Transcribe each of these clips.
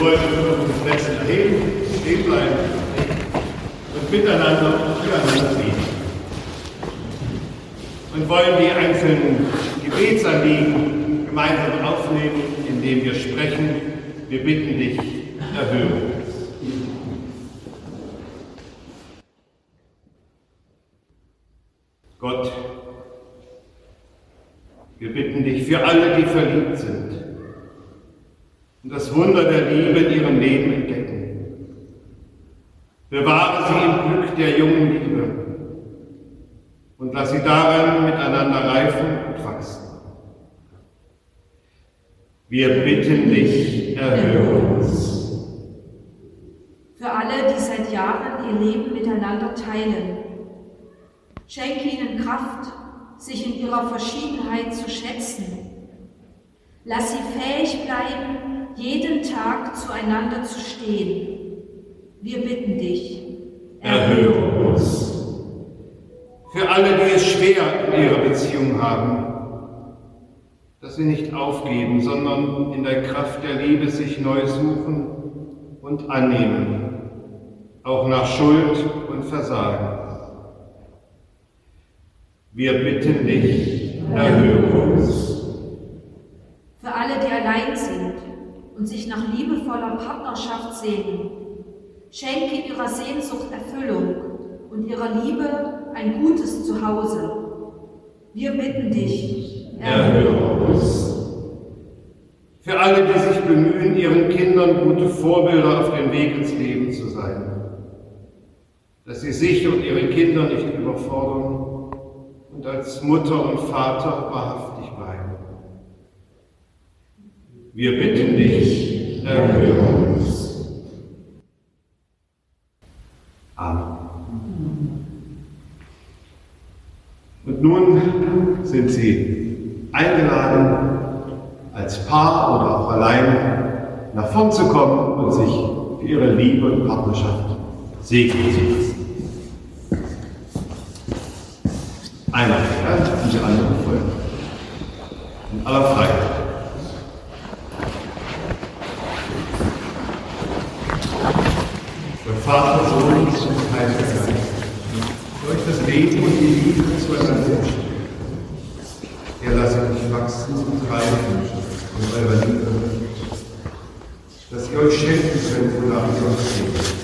wollen uns auf den Plätzen erheben, stehen bleiben und miteinander und füreinander beten. Und wollen die einzelnen Gebetsanliegen gemeinsam aufnehmen, indem wir sprechen: Wir bitten dich, erhöre uns. Gott, wir bitten dich für alle, die verliebt sind und das Wunder der Liebe in ihrem Leben entdecken. Bewahre sie im Glück der jungen Liebe und lass sie daran miteinander reifen und wachsen. Wir bitten dich, erhöre uns. Für alle, die seit Jahren ihr Leben miteinander teilen, schenke ihnen Kraft, sich in ihrer Verschiedenheit zu schätzen. Lass sie fähig bleiben, jeden Tag zueinander zu stehen. Wir bitten dich, erhöre uns. Für alle, die es schwer in ihrer Beziehung haben, dass sie nicht aufgeben, sondern in der Kraft der Liebe sich neu suchen und annehmen, auch nach Schuld und Versagen. Wir bitten dich, erhöre uns. Für alle, die allein sind und sich nach liebevoller Partnerschaft sehnen, schenke ihrer Sehnsucht Erfüllung und ihrer Liebe ein gutes Zuhause. Wir bitten dich, erhöre uns. Für alle, die sich bemühen, ihren Kindern gute Vorbilder auf dem Weg ins Leben zu sein, dass sie sich und ihre Kinder nicht überfordern und als Mutter und Vater wahrhaftig bleiben. Wir bitten dich, erhöre uns. Amen. Und nun sind Sie eingeladen, als Paar oder auch allein nach vorn zu kommen und sich für Ihre Liebe und Partnerschaft segnen zu lassen. Einer, und die anderen folgen. In aller Freiheit. Der Vater, Sohn und Heiliger Geist, durch das Leben und die Liebe zueinander stehen. Er lasse euch wachsen und reifen in eurer Liebe, dass ihr euch schenken könnt, wonach ihr euch seht.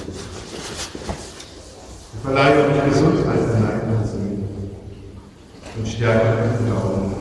Verleiht euch Gesundheit in Leib und Seele und stärkt euren Glauben.